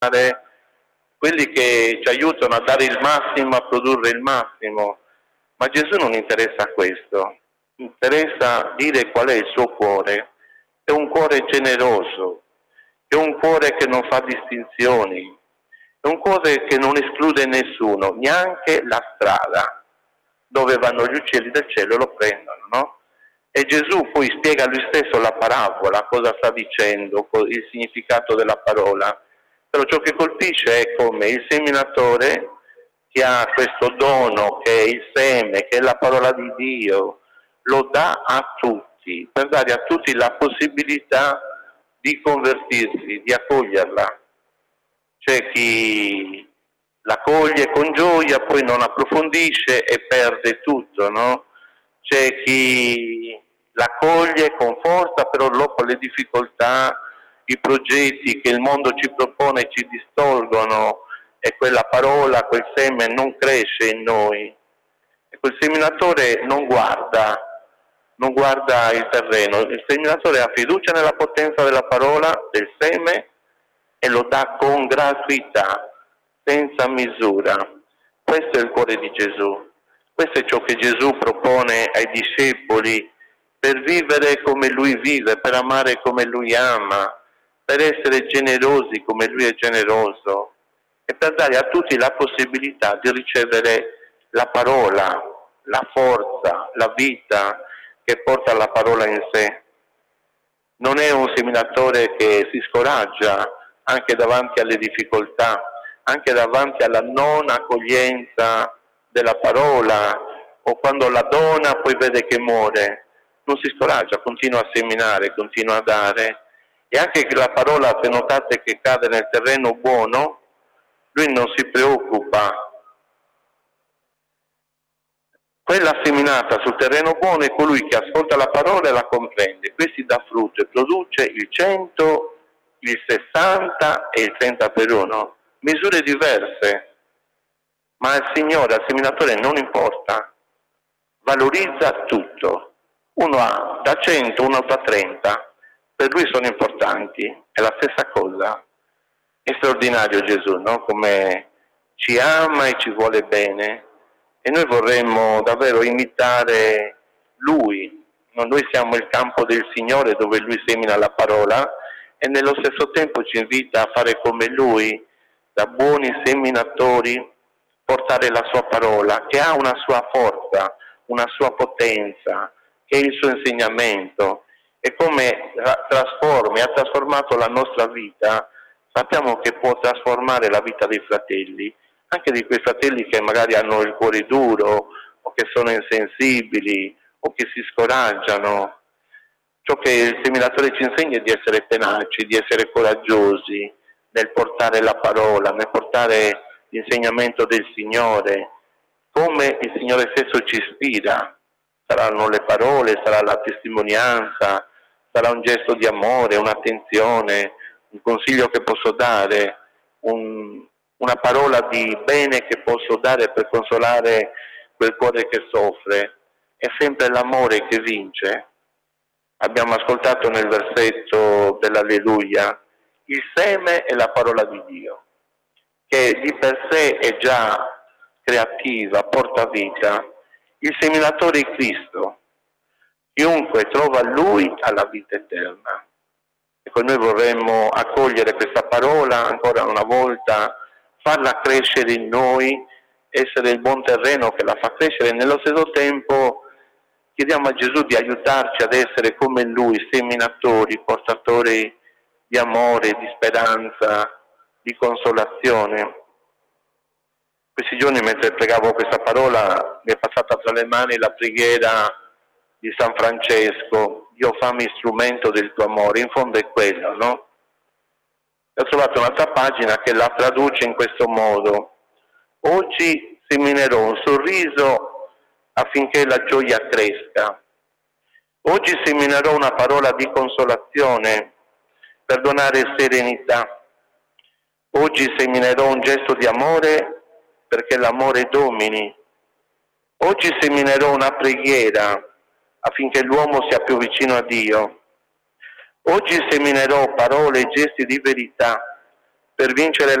quelli che ci aiutano a dare il massimo, a produrre il massimo. Ma a Gesù non interessa questo, interessa dire qual è il suo cuore. È un cuore generoso, è un cuore che non fa distinzioni, è un cuore che non esclude nessuno, neanche la strada, dove vanno gli uccelli del cielo e lo prendono, no? E Gesù poi spiega lui stesso la parabola, cosa sta dicendo, il significato della parola. Però ciò che colpisce è come il seminatore, che ha questo dono, che è il seme, che è la parola di Dio, lo dà a tutti, per dare a tutti la possibilità di convertirsi, di accoglierla. C'è chi la coglie con gioia, poi non approfondisce e perde tutto, no? C'è chi la coglie con forza, però dopo le difficoltà, i progetti che il mondo ci propone ci distolgono e quella parola, quel seme non cresce in noi. E quel seminatore non guarda il terreno, il seminatore ha fiducia nella potenza della parola, del seme, e lo dà con gratuità, senza misura. Questo è il cuore di Gesù. Questo è ciò che Gesù propone ai discepoli per vivere come Lui vive, per amare come Lui ama, per essere generosi come Lui è generoso e per dare a tutti la possibilità di ricevere la parola, la forza, la vita che porta la parola in sé. Non è un seminatore che si scoraggia anche davanti alle difficoltà, anche davanti alla non accoglienza della parola, o quando la dona poi vede che muore. Non si scoraggia, continua a seminare, continua a dare. E anche che la parola, se notate che cade nel terreno buono, lui non si preoccupa. Quella seminata sul terreno buono è colui che ascolta la parola e la comprende. Questi dà frutto e produce il 100, il 60 e il 30 per uno. Misure diverse. Ma al Signore, al seminatore non importa. Valorizza tutto. Uno ha da 100, uno da 30. Per lui sono importanti. È la stessa cosa. È straordinario Gesù, no? Come ci ama e ci vuole bene. E noi vorremmo davvero imitare Lui. Noi siamo il campo del Signore dove Lui semina la parola e nello stesso tempo ci invita a fare come Lui, da buoni seminatori, portare la sua parola, che ha una sua forza, una sua potenza, che è il suo insegnamento. E come ha trasformato la nostra vita, sappiamo che può trasformare la vita dei fratelli, anche di quei fratelli che magari hanno il cuore duro o che sono insensibili o che si scoraggiano. Ciò che il seminatore ci insegna è di essere tenaci, di essere coraggiosi nel portare la parola, nel portare l'insegnamento del Signore, come il Signore stesso ci ispira. Saranno le parole, sarà la testimonianza, sarà un gesto di amore, un'attenzione, un consiglio che posso dare, una parola di bene che posso dare per consolare quel cuore che soffre. È sempre l'amore che vince. Abbiamo ascoltato nel versetto dell'Alleluia, il seme è la parola di Dio, che di per sé è già creativa, porta vita. Il seminatore è Cristo. Chiunque trova Lui ha la vita eterna. Ecco, noi vorremmo accogliere questa parola ancora una volta, farla crescere in noi, essere il buon terreno che la fa crescere e nello stesso tempo chiediamo a Gesù di aiutarci ad essere come Lui, seminatori, portatori di amore, di speranza, di consolazione. Questi giorni mentre pregavo questa parola mi è passata tra le mani la preghiera di San Francesco, Dio fammi strumento del tuo amore, in fondo è quello, no? Ho trovato un'altra pagina che la traduce in questo modo: oggi seminerò un sorriso affinché la gioia cresca. Oggi seminerò una parola di consolazione per donare serenità. Oggi seminerò un gesto di amore perché l'amore domini. Oggi seminerò una preghiera affinché l'uomo sia più vicino a Dio. Oggi seminerò parole e gesti di verità per vincere